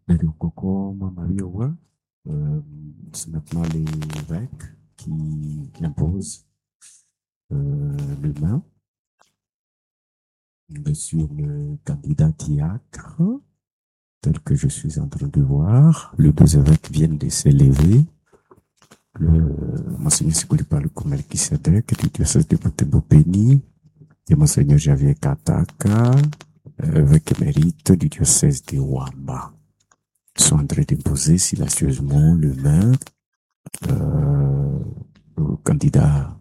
Coco, Mamariowa, c'est maintenant l'évêque qui impose les mains sur le candidat diacre, tel que je suis en train de voir. Les deux évêques viennent de s'élever. Le Monseigneur Sikoulipalu Melchisedek du diocèse de Butembo-Beni et Monseigneur Javier Kataka, évêque émérite du diocèse de Wamba, sont en train d'imposer silencieusement le main au candidat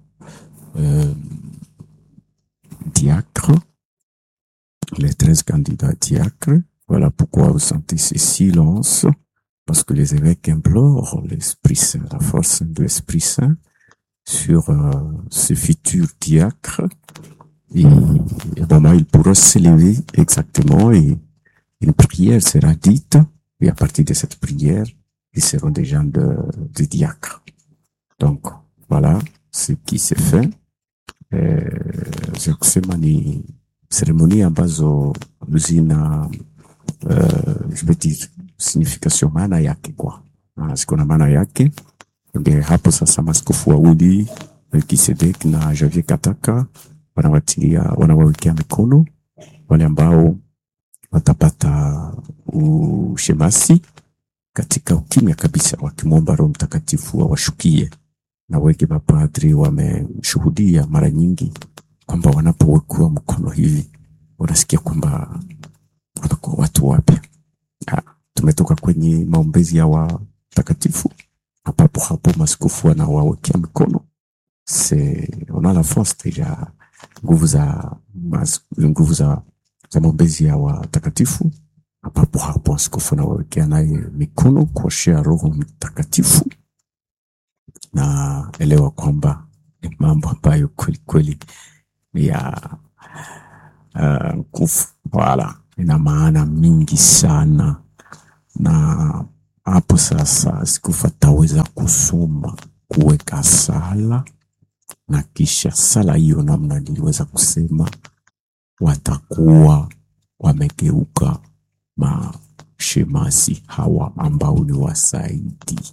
diacre, les 13 candidats diacres. Voilà pourquoi vous sentez ce silence, parce que les évêques implorent l'Esprit Saint, la force de l'Esprit Saint sur ce futur diacre. Et vraiment, il pourra s'élever exactement et une prière sera dite. Et à partir de cette prière, ils seront des gens de diacres. Donc, voilà ce qui s'est fait. Ni cérémonie ambazo zina je vais dire signification maana yake kwa ziko na maana yake. Ndio hapo sasa maaskofu wawili Melchisedek na Javier Kataka wanawawekea mikono wale ambao watapata ushemasi katika ukimya kabisa, wakimwomba Roho Mtakatifu awashukie. Na wengi mapadri wameshuhudia mara nyingi kwamba wanapowekwa mkono hivi wanasikia kwamba wanakuwa watu wapya. Tumetoka kwenye maombezi ya watakatifu, hapo maaskofu wanawawekea mikono. On a la force déjà, nguvu za maombezi ya watakatifu. Hapo askofu anawawekea naye mikono kuoshea Roho Mtakatifu. Na elewa kwamba ni mambo ambayo kweli ya nguvu, wala ina maana mingi sana. Na hapo sasa askofu ataweza kusoma, kuweka sala, na kisha sala hiyo, namna niliweza kusema, watakuwa wamegeuka mashemasi hawa ambao ni wasaidizi.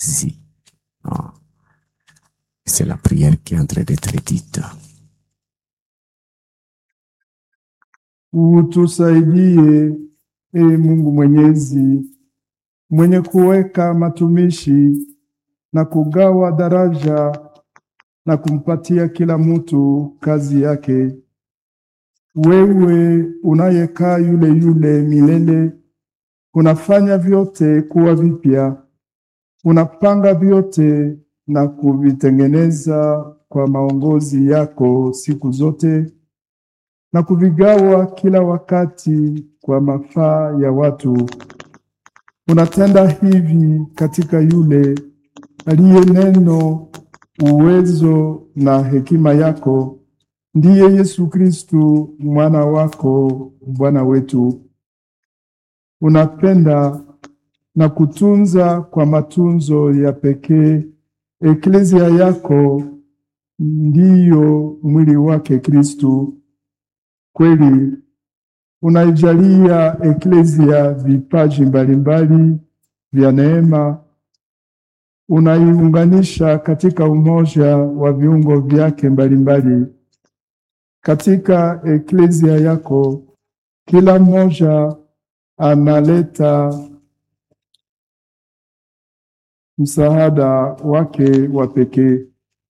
C'est la prière qui est en train d'être dite. Utusaidie, Mungu Mwenyezi, mwenye kuweka matumishi na kugawa daraja na kumpatia kila mtu kazi yake. Wewe unayekaa yule milele, unafanya vyote kuwa vipya, unapanga vyote na kuvitengeneza kwa maongozi yako siku zote, na kuvigawa kila wakati kwa mafaa ya watu. Unatenda hivi katika yule aliye neno, uwezo na hekima yako, ndiye Yesu Kristu mwana wako, Bwana wetu. Unapenda na kutunza kwa matunzo ya pekee Eklezia yako, ndiyo mwili wake Kristu. Kweli unaijalia Eklezia vipaji mbalimbali vya neema, unaiunganisha katika umoja wa viungo vyake mbalimbali. Katika Eklezia yako, kila mmoja analeta msaada wake wa pekee.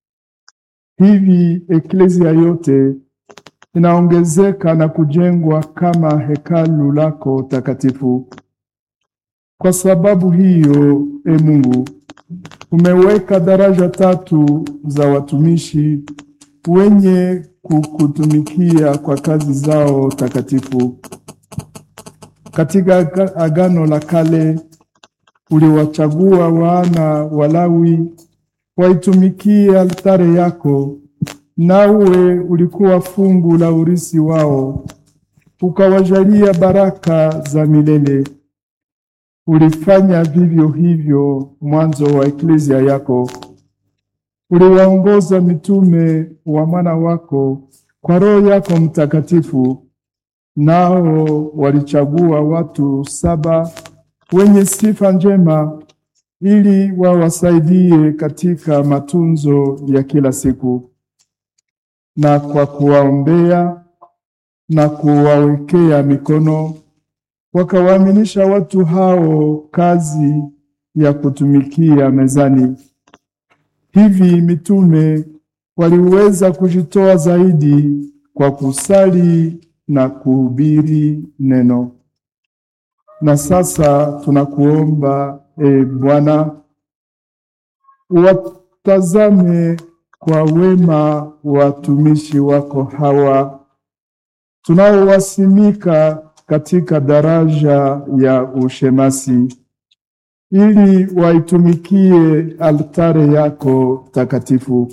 Hivi Eklezia yote inaongezeka na kujengwa kama hekalu lako takatifu. Kwa sababu hiyo, Mungu, umeweka daraja 3 za watumishi wenye kukutumikia kwa kazi zao takatifu. Katika Agano la Kale, uliwachagua wana wa Lawi waitumikie altare yako, nawe ulikuwa fungu la urisi wao, ukawajalia baraka za milele. Ulifanya vivyo hivyo mwanzo wa Eklezia yako. Uliwaongoza mitume wa mwana wako kwa Roho yako Mtakatifu, nao walichagua watu 7 wenye sifa njema, ili wawasaidie katika matunzo ya kila siku, na kwa kuwaombea na kuwawekea mikono, wakawaaminisha watu hao kazi ya kutumikia mezani. Hivi mitume waliweza kujitoa zaidi kwa kusali na kuhubiri neno. Na sasa tunakuomba, Bwana, watazame kwa wema watumishi wako hawa tunaowasimika katika daraja ya ushemasi, ili waitumikie altare yako takatifu.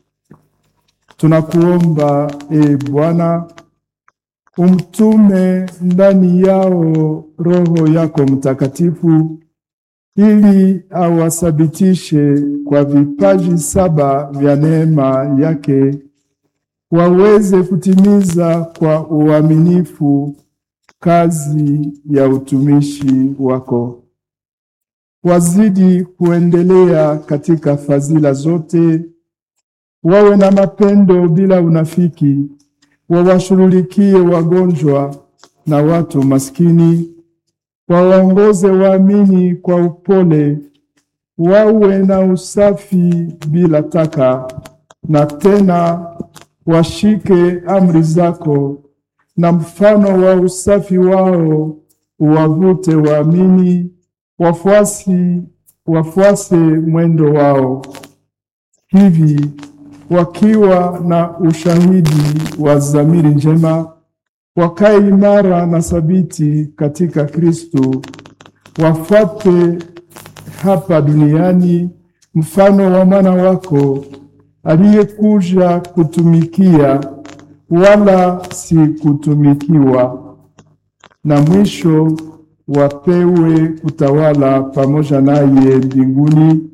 Tunakuomba, Bwana, umtume ndani yao Roho yako Mtakatifu, ili awasabitishe kwa vipaji 7 vya neema yake, waweze kutimiza kwa uaminifu kazi ya utumishi wako. Wazidi kuendelea katika fadhila zote, wawe na mapendo bila unafiki, wawashughulikie wagonjwa na watu maskini, waongoze waamini kwa upole, wawe na usafi bila taka, na tena washike amri zako, na mfano wa usafi wao uwavute waamini wafuase mwendo wao. Hivi wakiwa na ushahidi wa dhamiri njema, wakae imara na thabiti katika Kristo, wafuate hapa duniani mfano wa mwana wako aliyekuja kutumikia wala si kutumikiwa, na mwisho wapewe kutawala pamoja naye mbinguni